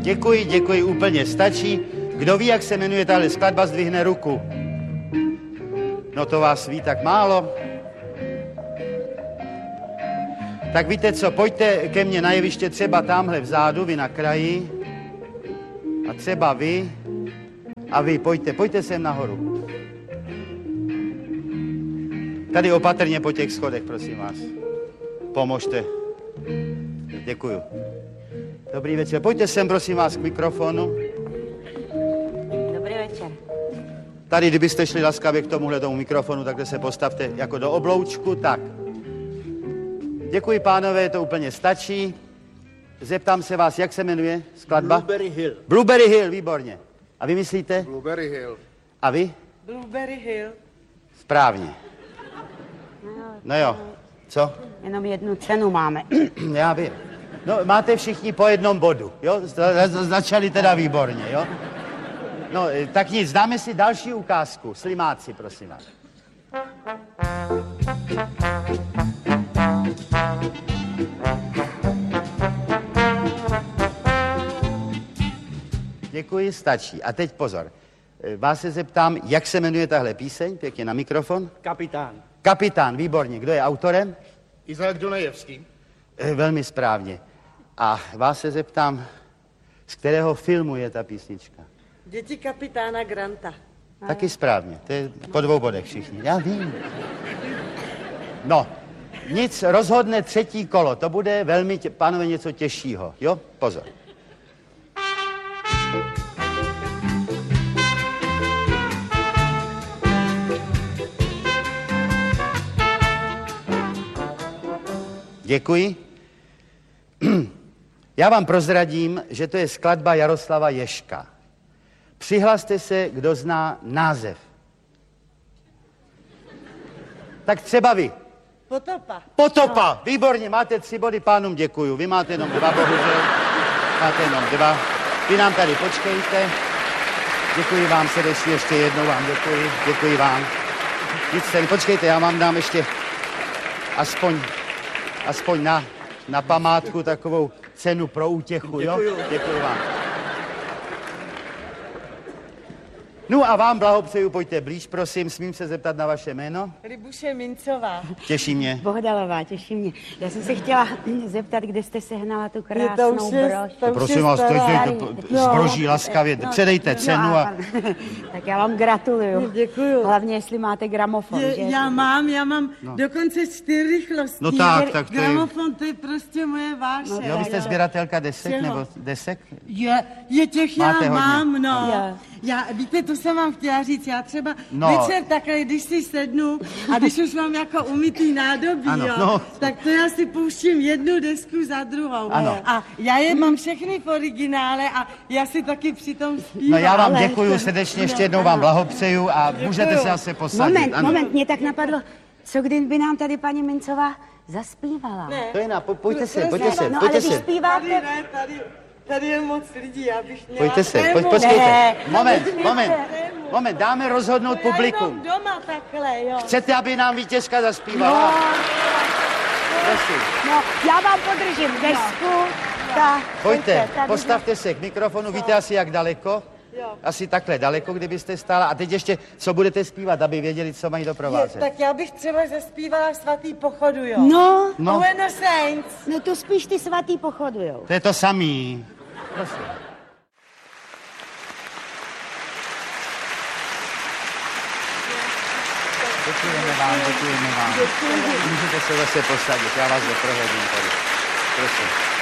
Děkuji, úplně stačí. Kdo ví, jak se jmenuje tahle skladba, zdvihne ruku. No to vás ví tak málo. Tak víte co, pojďte ke mně na jeviště třeba tamhle vzadu, vy na kraji. A třeba vy. A vy, pojďte sem nahoru. Tady opatrně po těch schodech, prosím vás. Pomožte. Děkuju. Dobrý večer. Pojďte sem, prosím vás, k mikrofonu. Dobrý večer. Tady, kdybyste šli laskavě k tomuhle tomu mikrofonu, takhle se postavte jako do obloučku, tak. Děkuji, pánové, to úplně stačí. Zeptám se vás, jak se jmenuje skladba? Blueberry Hill. Blueberry Hill, výborně. A vy myslíte? Blueberry Hill. A vy? Blueberry Hill. Správně. No jo, co? Jenom jednu cenu máme. Já vím. No, máte všichni po jednom bodu, jo? Začali teda výborně, jo? No, tak nic, dáme si další ukázku. Slimáci, prosím vás. Děkuji, stačí. A teď pozor. Vás se zeptám, jak se jmenuje tahle píseň? Pěkně na mikrofon. Kapitán. Kapitán, výborně. Kdo je autorem? Izák Dunajevský. Velmi správně. A vás se zeptám, z kterého filmu je ta písnička? Děti kapitána Granta. Taky správně. To je po 2 bodech všichni. Já vím. No, nic, rozhodne třetí kolo. To bude velmi, pánové, něco těžšího. Jo? Pozor. Děkuji. Já vám prozradím, že to je skladba Jaroslava Ježka. Přihlaste se, kdo zná název. Tak třeba vy. Potopa. Potopa, výborně, máte 3 body, pánům děkuju. Vy máte jenom 2, bohužel. Máte jenom 2. Vy nám tady počkejte. Děkuji vám srdečně, ještě jednou vám děkuji. Děkuji vám. Nic se, počkejte, já vám dám ještě aspoň na památku takovou cenu pro útěchu, jo? Děkuji vám. No a vám blahopřeju, pojďte blíž, prosím, smím se zeptat na vaše jméno? Libuše Mincová. Těší mě. Bohdalová, těší mě. Já jsem se chtěla zeptat, kde jste sehnala tu krásnou brož. Prosím vás, zbroží laskavě, předejte cenu a... Tak já vám gratuluju. Děkuju. Hlavně, jestli máte gramofon, že? Já mám dokonce 4 rychlostí. No tak to je... Gramofon, to je prostě moje vášeň. Jo, vy jste sběratelka desek, nebo desek? Je těch Máte já hodně. mám, no. Jo. Víte, to jsem vám chtěla říct, já třeba No. večer takhle, když si sednu a když už mám jako umytý nádobí, Ano, jo, no. tak to já si pouštím jednu desku za druhou. Ano. A já je mám všechny v originále a já si taky přitom zpívám. No já vám děkuju srdečně, ještě jednou vám blahopřeju a můžete se zase posadit. Moment, mě tak napadlo, co kdyby nám tady paní Mincová zaspívala? Ne. To je pojďte se. No ale když zpíváte... Tady ne, tady je moc lidí, já bych měla... Pojďte se, trému. počkejte. Ne. Moment, dáme rozhodnout Já publikum. jenom doma takhle, jo. Chcete, aby nám vítězka zaspívala? Prosím. No, já vám podržím desku. Tak, Pojďte, tady. postavte se k mikrofonu, víte asi jak daleko? Jo. Asi takhle daleko, kdybyste stála. A teď ještě, co budete zpívat, aby věděli, co mají doprovázet. Tak já bych třeba zaspívala Svatý pochodu, jo. No, No, Buenos Saints. no to spíš ty svatý pochodujou. to je to samý. Prosím. Děkujeme vám. Můžete se zase posadit, já vás doprovodím tady. Prosím.